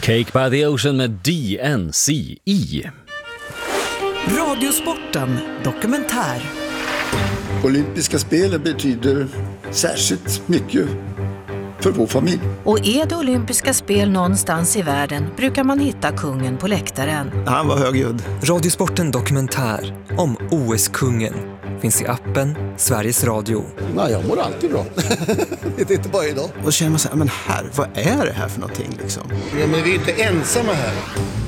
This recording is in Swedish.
Cake by the Ocean med DNCE. Radiosporten dokumentär. Olympiska spelen betyder särskilt mycket för vår familj. Och är det olympiska spel någonstans i världen brukar man hitta kungen på läktaren. Han var högljudd. Radiosporten dokumentär om OS-kungen finns i appen Sveriges Radio. Nej, jag mår alltid bra. Det är inte bara idag. Och då känner man så här, men vad är det här för någonting liksom? Ja, men vi är inte ensamma här.